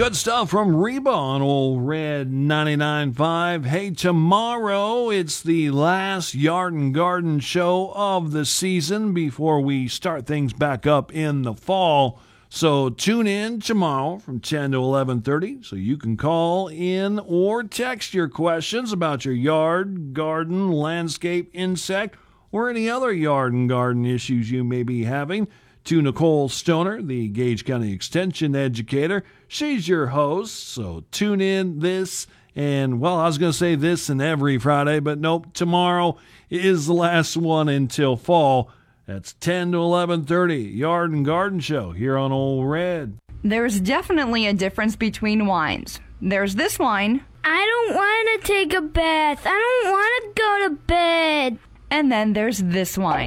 Good stuff from Reba on Old Red 99.5. Hey, tomorrow it's the last Yard and Garden show of the season before we start things back up in the fall. So tune in tomorrow from 10 to 11:30 so you can call in or text your questions about your yard, garden, landscape, insect, or any other yard and garden issues you may be having to Nicole Stoner, the Gage County Extension Educator. She's your host, so tune in this and, well, I was going to say this and every Friday, but nope, tomorrow is the last one until fall. That's 10 to 11:30, Yard and Garden Show here on Old Red. There's definitely a difference between wines. There's this wine. I don't want to take a bath. I don't want to go to bed. And then there's this wine.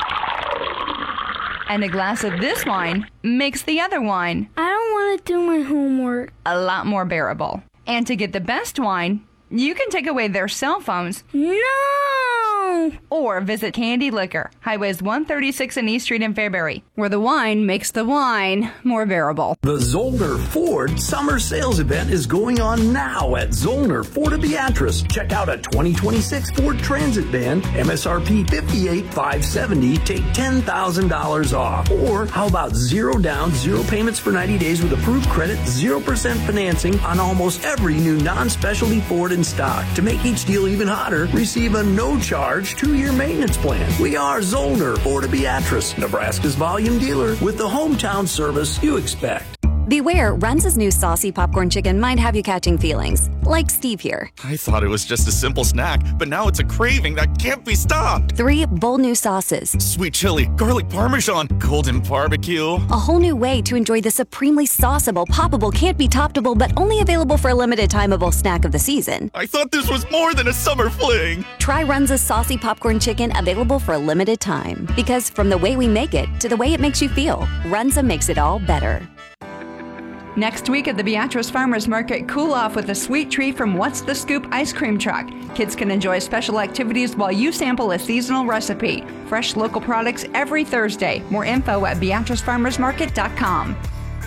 And a glass of this wine makes the other wine I don't want to do my homework. a lot more bearable. And to get the best wine, you can take away their cell phones. No! Or visit Candy Liquor, Highways 136 and East Street in Fairbury, where the wine makes the wine more bearable. The Zollner Ford Summer Sales Event is going on now at Zollner Ford of Beatrice. Check out a 2026 Ford Transit van, MSRP $58,570, take $10,000 off. Or how about 0 down, 0 payments for 90 days with approved credit, 0% financing on almost every new non-specialty Ford in stock. To make each deal even hotter, receive a no-charge 2-year maintenance plan. We are Zollner Ford of Beatrice, Nebraska's volume dealer with the hometown service you expect. Beware, Runza's new saucy popcorn chicken might have you catching feelings. Like Steve here. I thought it was just a simple snack, but now it's a craving that can't be stopped. 3 bold new sauces. Sweet chili, garlic parmesan, golden barbecue. A whole new way to enjoy the supremely sauceable, poppable, can't be toppable, but only available for a limited timeable snack of the season. I thought this was more than a summer fling. Try Runza's saucy popcorn chicken, available for a limited time. Because from the way we make it to the way it makes you feel, Runza makes it all better. Next week at the Beatrice Farmers Market, cool off with a sweet treat from What's the Scoop ice cream truck. Kids can enjoy special activities while you sample a seasonal recipe. Fresh local products every Thursday. More info at BeatriceFarmersMarket.com.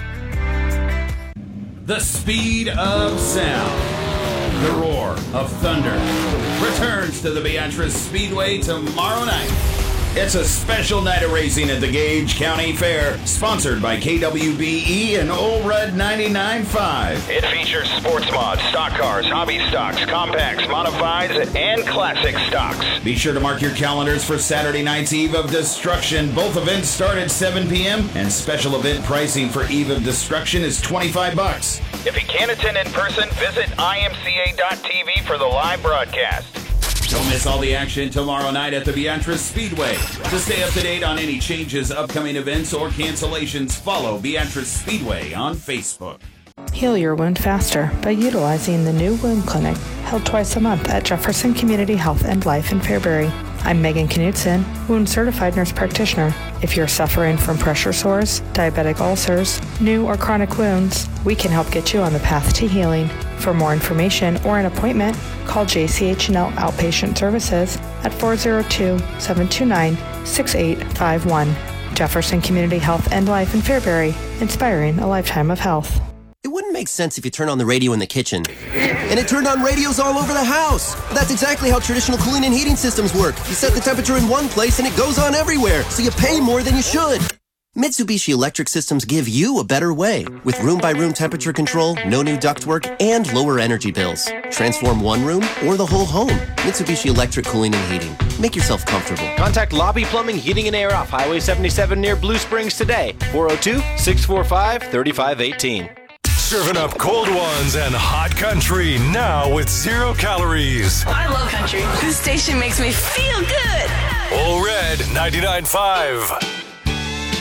The speed of sound, the roar of thunder, returns to the Beatrice Speedway tomorrow night. It's a special night of racing at the Gage County Fair, sponsored by KWBE and Old Red 99.5. It features sports mods, stock cars, hobby stocks, compacts, modifieds, and classic stocks. Be sure to mark your calendars for Saturday night's Eve of Destruction. Both events start at 7 p.m., and special event pricing for Eve of Destruction is $25. If you can't attend in person, visit imca.tv for the live broadcast. Don't miss all the action tomorrow night at the Beatrice Speedway. To stay up to date on any changes, upcoming events, or cancellations, follow Beatrice Speedway on Facebook. Heal your wound faster by utilizing the new wound clinic held twice a month at Jefferson Community Health and Life in Fairbury. I'm Megan Knutson, wound certified nurse practitioner. If you're suffering from pressure sores, diabetic ulcers, new or chronic wounds, we can help get you on the path to healing. For more information or an appointment, call JCH&L Outpatient Services at 402-729-6851. Jefferson Community Health and Life in Fairbury, inspiring a lifetime of health. It wouldn't make sense if you turn on the radio in the kitchen and it turned on radios all over the house. That's exactly how traditional cooling and heating systems work. You set the temperature in one place and it goes on everywhere, so you pay more than you should. Mitsubishi Electric Systems give you a better way with room-by-room temperature control, no new ductwork, and lower energy bills. Transform one room or the whole home. Mitsubishi Electric Cooling and Heating. Make yourself comfortable. Contact Lobby Plumbing, Heating, and Air off Highway 77 near Blue Springs today. 402-645-3518. Serving up cold ones and hot country now with 0 calories. I love country. This station makes me feel good. Old Red 99.5.